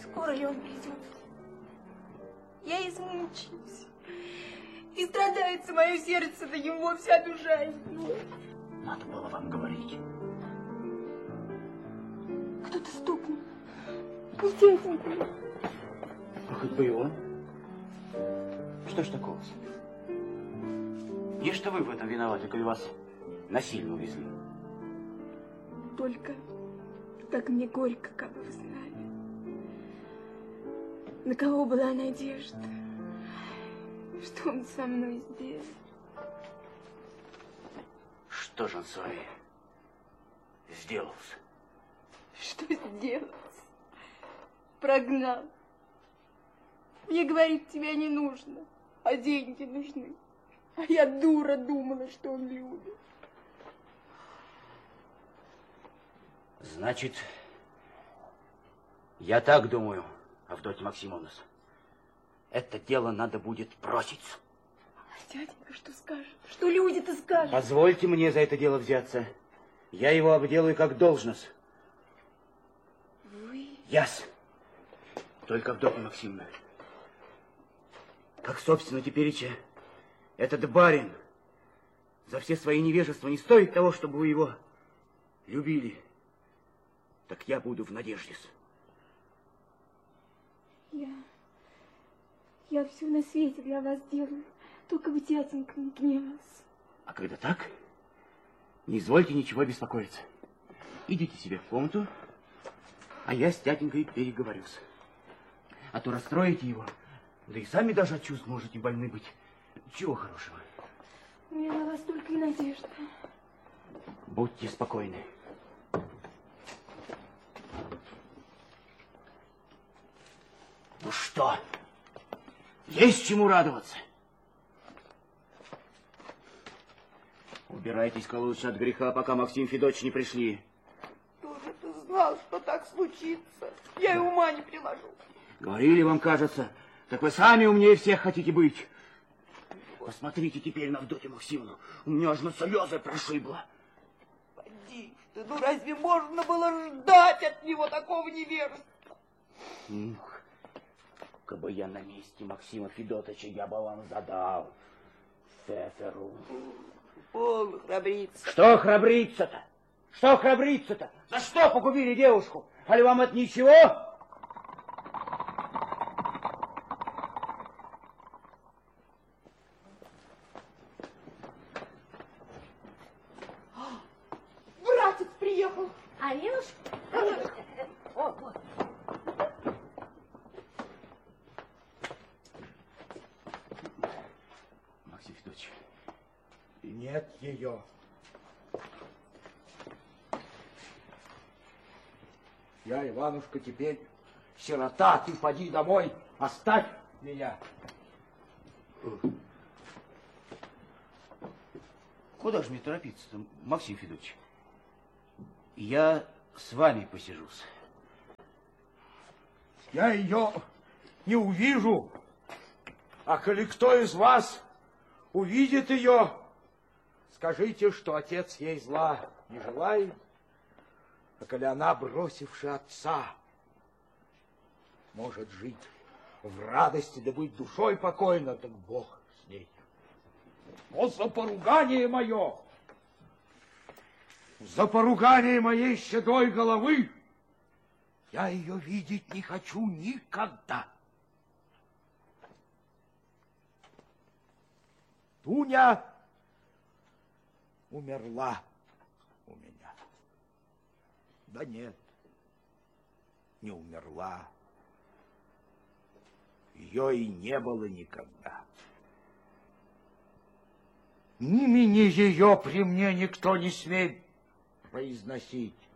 Скоро ли он придет? Я измучилась. И страдается мое сердце, да его вся душа его. Надо было вам говорить. Кто-то стукнул. Пустятенько. А хоть бы и он. Что ж такого? Не что вы в этом виноваты, коли вас насильно увезли. Только как мне горько, как бы вы знали. На кого была надежда? Что он со мной сделал? Что же он с вами сделал? Что сделал? Прогнал. Мне, говорит, тебя не нужно, а деньги нужны. А я дура думала, что он любит. Значит, я так думаю, Авдотья Максимовна. Это дело надо будет бросить. А дяденька что скажет? Что люди-то скажут? Позвольте мне за это дело взяться. Я его обделаю как должность. Вы? Яс. Только, Авдотья Максимовна, как, собственно, тепереча, этот барин за все свои невежества не стоит того, чтобы вы его любили. Так я буду в надежде. Я все на свете для вас делаю, только бы дяденька не гневался. А когда так, не извольте ничего беспокоиться. Идите себе в комнату, а я с дяденькой переговорюсь. А то расстроите его, да и сами даже от чувств можете больны быть. Чего хорошего? У меня на вас только и надежда. Будьте спокойны. Ну что, есть чему радоваться? Убирайтесь-ка лучше от греха, пока Максим Федотович не пришли. Кто же ты знал, что так случится? Я и ума не приложу. Говорили вам, кажется, так вы сами умнее всех хотите быть. Посмотрите теперь на Авдотью Максимовну. У меня аж на слезы прошибло. Поди ты, ну разве можно было ждать от него такого невежества? Кабы я на месте Максима Федотовича, я бы вам задал Феферу. Полно храбриться. Что храбриться-то? Что храбриться-то? За что погубили девушку? Али вам это ничего? Братец приехал. Алешка? О, вот. Максим Федотович. Нет ее. Я, Иванушка, теперь сирота, ты поди домой, оставь меня. Куда же мне торопиться-то, Максим Федотович? Я с вами посижусь. Я ее не увижу. А коли кто из вас увидит ее, скажите, что отец ей зла не желает. А коли она, бросивши отца, может жить в радости, да быть душой покойна, так Бог с ней. Но за поругание мое, за поругание моей седой головы я ее видеть не хочу никогда. Дуня умерла у меня. Да нет, не умерла. Ее и не было никогда. Имени ее при мне никто не смеет произносить.